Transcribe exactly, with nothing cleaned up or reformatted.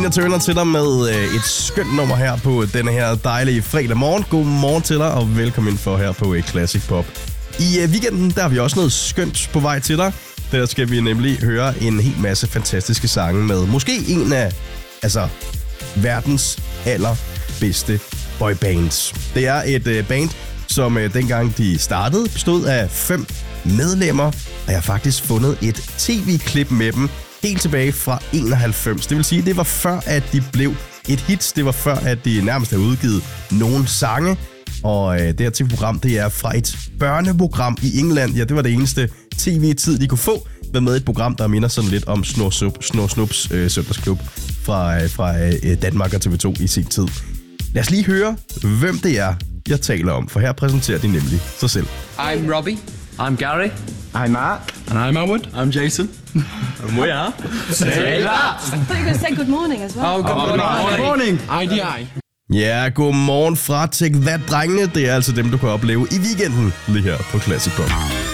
Tina Turner til dig med øh, et skønt nummer her på denne her dejlige fredag morgen. God morgen til dig, og velkommen for her på øh, Classic Pop. I øh, weekenden der har vi også noget skønt på vej til dig. Der skal vi nemlig høre en hel masse fantastiske sange med måske en af altså, verdens allerbedste boybands. Det er et øh, band, som øh, dengang de startede, bestod af fem medlemmer, og jeg har faktisk fundet et tv-klip med dem helt tilbage fra enoghalvfems. Det vil sige, det var før, at de blev et hit. Det var før, at de nærmest havde udgivet nogle sange. Og øh, det her tv-program, det er fra et børneprogram i England. Ja, det var det eneste tv-tid, de kunne få. Med med et program, der minder sådan lidt om Snor Snor Snups øh, søndagsklub fra, øh, fra øh, Danmark og T V to i sin tid. Lad os lige høre, hvem det er, jeg taler om. For her præsenterer de nemlig sig selv. I'm Robbie. I'm Gary. I'm Mark. And I'm Elwood. I'm Jason. And we are... I thought you were going to say good morning as well. Oh, good morning. Good morning. I D I. Ja, godmorgen fra Take That, drengene. Det er altså dem, du kan opleve i weekenden lige her på Classic Pop.